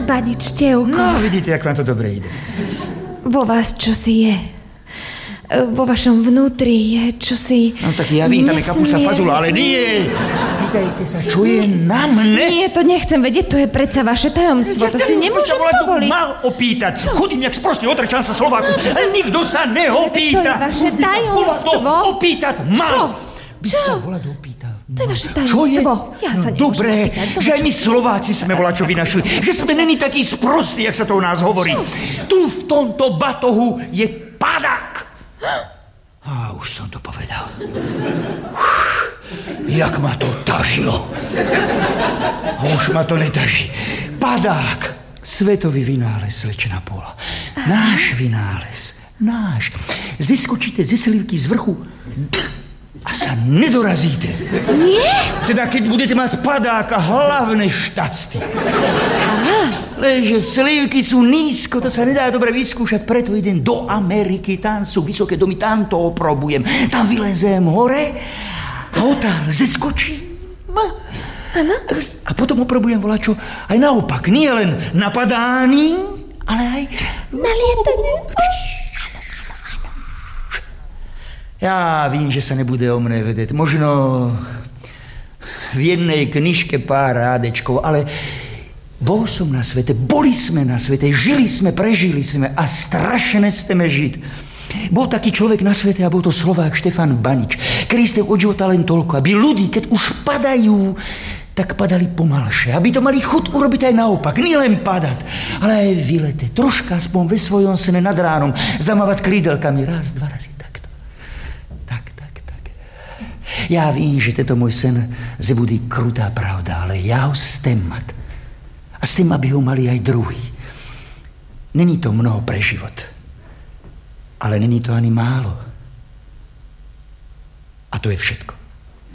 Baničtevko. No, vidíte, jak vám to dobre ide. Vo vás čosi je. Vo vašom vnútri je čosi... No tak ja vím, tam je kapusta fazula, ale nie. Pýtajte sa, čo je na mne? Nie, to nechcem vedieť, to je predsa vaše tajomstvo. To si nemôžem povoliť. Mal opýtať. Chodím jak sprostý otrčan sa Slováku. Ale nikto sa neopýta. To je vaše tajomstvo. Opýtať mal. Čo? Sa volať opýtal. To je vaše tajomstvo. Ja sa nemôžem Dobre, opýtať. že aj my Slováci sme volačo vynašli. Že sme není takí sprostí, jak sa to o nás hovorí. Tu v tomto batohu je padák. A už som to povedal. Jak ma to tažilo. A už ma to netaží. Padák. Svetový vynález, slečna Pola. Náš vynález. Náš. Zeskočíte ze slivky z vrchu a sa nedorazíte. Nie? Teda keď budete mať padák a hlavné štasty. Lenže slivky sú nízko, to sa nedá dobre vyskúšať, preto idem do Ameriky, tam sú vysoké domy, tam to oprobujem. Tam vylezem hore a odtiaľ zeskočím. Áno. A potom oprobujem volačo aj naopak. Nie len na padání, ale aj na lietanie. Ja vím, že sa nebude o mne vedieť. Možno v jednej knižke pár rádečkov, ale bol som na svete, boli sme na svete, žili sme, prežili sme a strašne chceme žiť. Bol taký človek na svete a bol to Slovák Štefan Banič, ktorý ste od života len toľko, aby ľudí, keď už padajú, tak padali pomalšie, aby to mali chuť urobiť aj naopak, nie len padať, ale aj vylete, troška aspoň ve svojom sne nad ránom, zamávať krídelkami, raz, dva razy, takto. Tak. Ja vím, že tento môj sen bude krutá pravda, ale ja ho chcem mať. A s tým, aby ho mali aj druhý. Není to mnoho pre život, ale není to ani málo. A to je všetko.